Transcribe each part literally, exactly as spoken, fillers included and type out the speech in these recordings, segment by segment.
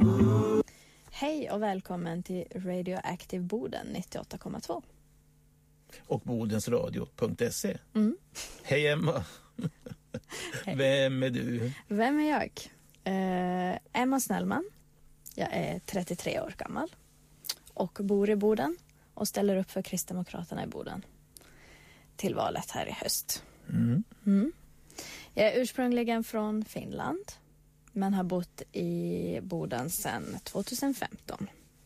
Hej och välkommen till Radioactive Boden nittioåtta komma två. Och bodensradio punkt se. Mm. Hej Emma. Hej. Vem är du? Vem är jag? Uh, Emma Snellman. Jag är trettiotre år gammal och bor i Boden och ställer upp för Kristdemokraterna i Boden till valet här i höst. Mm. Mm. Jag är ursprungligen från Finland men har bott i Boden sedan tjugohundrafemton.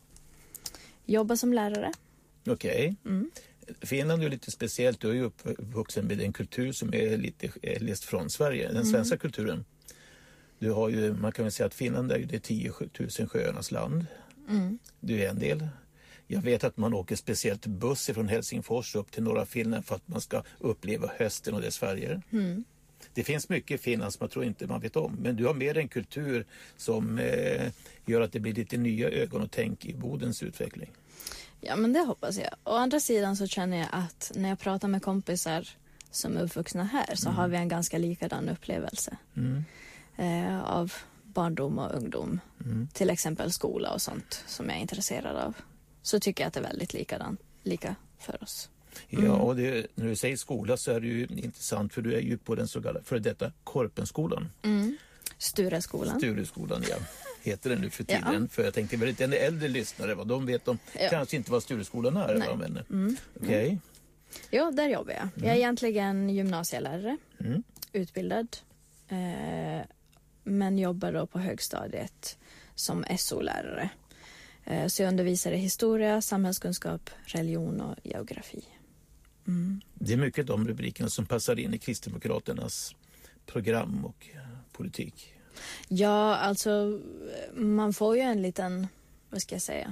Jobbar som lärare. Okej. Okay. Mm. Finland är lite speciellt. Du är ju uppvuxen med en kultur som är lite läst från Sverige. Den svenska mm. kulturen. Du har ju, man kan väl säga att Finland är ju det tio tusen sjöarnas land. Mm. Du är en del. Jag vet att man åker speciellt buss från Helsingfors upp till norra Finland för att man ska uppleva hösten och dess färger. Mm. Det finns mycket i Finland som jag tror inte man vet om. Men du har mer en kultur som eh, gör att det blir lite nya ögon och tänk i Bodens utveckling. Ja, men det hoppas jag. Å andra sidan så känner jag att när jag pratar med kompisar som är uppvuxna här så mm. har vi en ganska likadan upplevelse mm. eh, av barndom och ungdom. Mm. Till exempel skola och sånt som jag är intresserad av. Så tycker jag att det är väldigt likadan, lika för oss. Mm. Ja, och det, när du säger skola så är det ju intressant för du är ju på den så kallade för detta Korpenskolan. Mm. Stureskolan. Stureskolan, ja. Heter den nu för tiden. Ja. För jag tänkte väldigt en äldre lyssnare, vad de vet de ja. kanske inte vad Stureskolan är. Nej. Men, mm. Okej. Okay. Mm. Jo, där jobbar jag. Mm. Jag är egentligen gymnasielärare, mm. utbildad. Eh, men jobbar då på högstadiet som S O-lärare. Eh, så jag undervisar i historia, samhällskunskap, religion och geografi. Mm. Det är mycket de rubrikerna som passar in i Kristdemokraternas program och politik. Ja, alltså man får ju en liten, vad ska jag säga?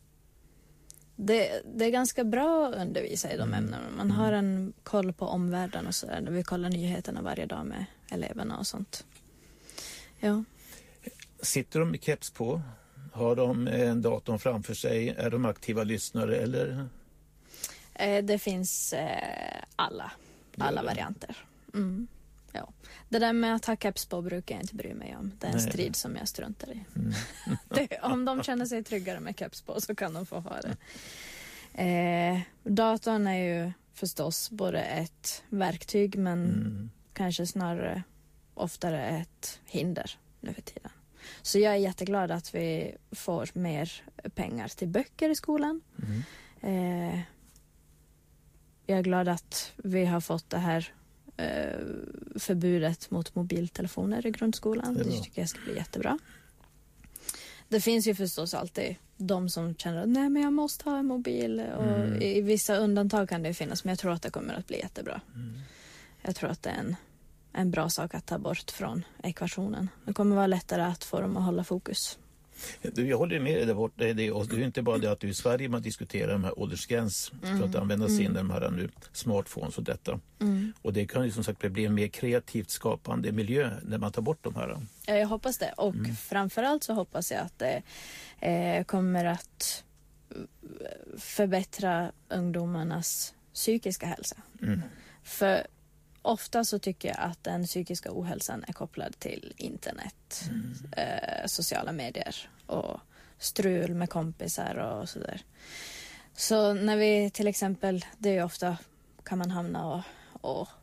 Det, det är ganska bra att undervisa i de mm. ämnena. Man har en koll på omvärlden och sådär. Vi kollar nyheterna varje dag med eleverna och sånt. Ja. Sitter de med keps på? Har de en dator framför sig? Är de aktiva lyssnare eller? Eh, det finns eh, alla, alla ja. varianter. Mm. Ja. Det där med att ha keps på brukar jag inte bry mig om. Det är en Nej. strid som jag struntar i. Mm. det, om de känner sig tryggare med keps på så kan de få ha det. Eh, datorn är ju förstås både ett verktyg men mm. kanske snarare oftare ett hinder nu för tiden. Så jag är jätteglad att vi får mer pengar till böcker i skolan. Mm. Eh, jag är glad att vi har fått det här förbudet mot mobiltelefoner i grundskolan. Det, det tycker jag ska bli jättebra. Det finns ju förstås alltid de som känner att nej men jag måste ha en mobil och mm. i, i vissa undantag kan det finnas men jag tror att det kommer att bli jättebra. Mm. Jag tror att det är en, en bra sak att ta bort från ekvationen. Det kommer vara lättare att få dem att hålla fokus. Du, jag håller med dig där borta. Det, och det är inte bara det att du i Sverige man diskuterar de här åldersgräns mm. för att använda sin mm. de här nu smartphones och detta. Mm. Och det kan ju som sagt bli en mer kreativt skapande miljö när man tar bort de här. Ja, jag hoppas det. Och mm. framförallt så hoppas jag att det eh, kommer att förbättra ungdomarnas psykiska hälsa. Mm. För ofta så tycker jag att den psykiska ohälsan är kopplad till internet, mm. eh, sociala medier och strul med kompisar och sådär. Så när vi till exempel, det är ju ofta kan man hamna och, och